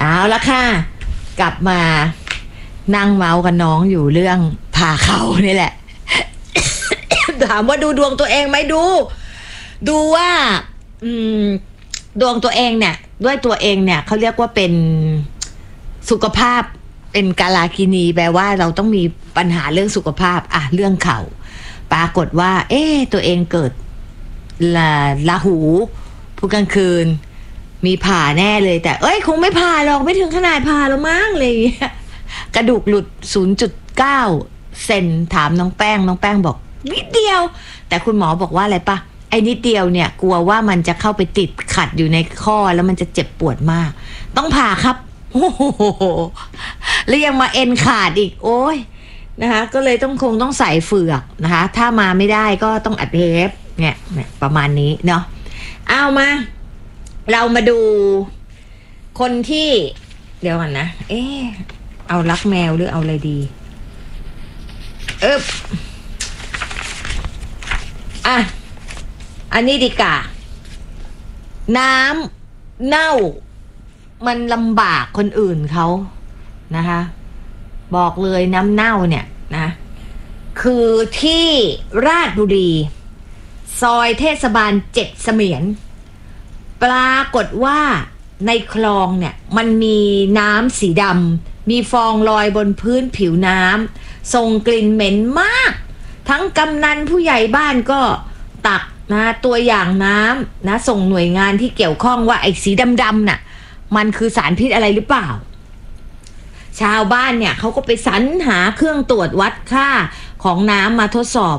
เอาละค่ะกลับมานั่งเมาส์กันน้องอยู่เรื่องผ่าเขานี่แหละ ถามว่าดูดวงตัวเองไหมดูว่าดวงตัวเองเนี่ยด้วยตัวเองเนี่ยเขาเรียกว่าเป็นสุขภาพเป็นกาลากินีแปลว่าเราต้องมีปัญหาเรื่องสุขภาพเรื่องเข่าปรากฏว่าตัวเองเกิดลาหูผู้กลางคืนมีผ่าแน่เลยแต่คงไม่ผ่าหรอกไม่ถึงขนาดผ่าหรอกมั้งเลยกระดูกหลุด 0.9 เซนถามน้องแป้งบอกนิดเดียวแต่คุณหมอบอกว่าอะไรปะไอ้นิดเดียวเนี่ยกลัวว่ามันจะเข้าไปติดขัดอยู่ในข้อแล้วมันจะเจ็บปวดมากต้องผ่าครับโอ้โหแล้วยังมาเอ็นขาดอีกโอ้ยนะคะก็เลยคงต้องใส่เฝือกนะคะถ้ามาไม่ได้ก็ต้องอัดเทปเนี่ยประมาณนี้เนาะเอามาเรามาดูคนที่เดี๋ยวก่อนนะเอารักแมวหรือเอาอะไรดีอันนี้ดีกว่าน้ำเน่ามันลำบากคนอื่นเขานะคะบอกเลยน้ำเน่าเนี่ยนะคือที่ราชบุรีซอยเทศบาล7เสมียนปรากฏว่าในคลองเนี่ยมันมีน้ำสีดำมีฟองลอยบนพื้นผิวน้ำส่งกลิ่นเหม็นมากทั้งกำนันผู้ใหญ่บ้านก็ตักนะตัวอย่างน้ำนะส่งหน่วยงานที่เกี่ยวข้องว่าไอ้สีดำๆน่ะมันคือสารพิษอะไรหรือเปล่าชาวบ้านเนี่ยเขาก็ไปสรรหาเครื่องตรวจวัดค่าของน้ำมาทดสอบ